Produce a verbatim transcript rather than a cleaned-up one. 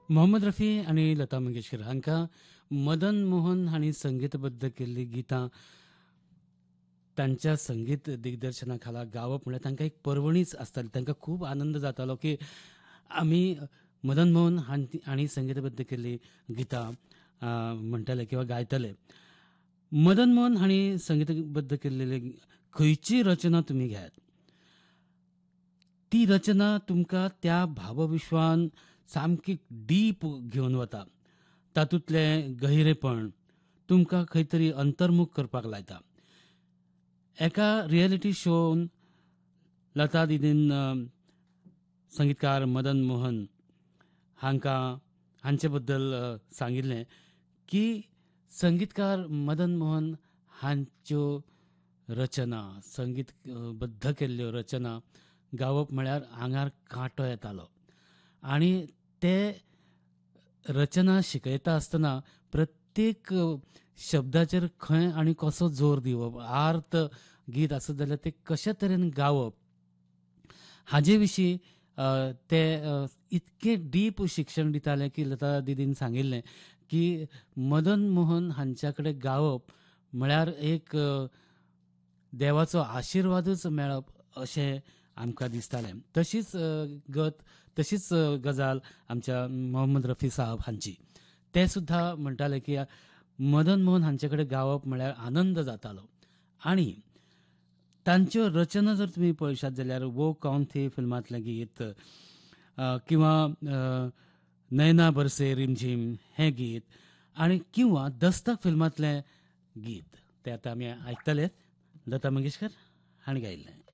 मोहम्मद रफी आणि लता मंगेशकर हांकां मदन मोहन हांणी संगीतबद्ध केल्ली गितां तांच्या संगीत दिग्दर्शना खाला गावप म्हळ्यार तांकां एक पर्वणीच आसताली. तांकां खूब आनंद जातालो की आमी मदन मोहन हांणी हांणी संगीतबद्ध केल्ली गितां म्हणटले किंवा गायतले. मदन मोहन हांणी संगीतबद्ध केल्लेली खंयची रचना तुमी घेयात, ती रचना तुमकां त्या भावविश्वान सामकी डीप घेवन वता. तातूंतलें गहिरेपण तुमकां खंय तरी अंतर्मुख करपाक लायता. एका रियलिटी शोन लता दिदीन संगीतकार मदन मोहन हांकां हांचे बद्दल सांगिल्लें की संगीतकार मदन मोहन हांच्यो रचना संगीतबद्ध केल्ल्यो रचना गावप म्हळ्यार आंगार कांटो येतालो. आनी ते रचना शिकयता आसतना प्रत्येक शब्दाचेर खंय आनी कसो जोर दिवप, आर्त गीत आसत जाल्यार ते कशे तरेन गावप हाजे विशीं ते इतके डीप शिक्षण दिताले की लता दिदीन सांगिल्लें की मदन मोहन हांच्या कडेन गावप म्हळ्यार एक देवाचो आशिर्वादूच मेळप अशें आमकां दिसतालें. तशीच गत तशीच गजाल आमच्या मोहम्मद रफी साहब हांची. ते सुद्दां म्हणटाले की मदन मोहन हांचे कडेन गावप म्हळ्यार आनंद जातालो. आनी तांच्यो रचना जर तुमी पळयशात जाल्यार वो कौन थी फिल्मांतलें गीत किंवा नैना बरसे रिमझिम हें गीत आनी किंवा दस्तक फिल्मांतलें गीत ते आतां आमी आयकतले. लता मंगेशकर हांणी गायिल्लें.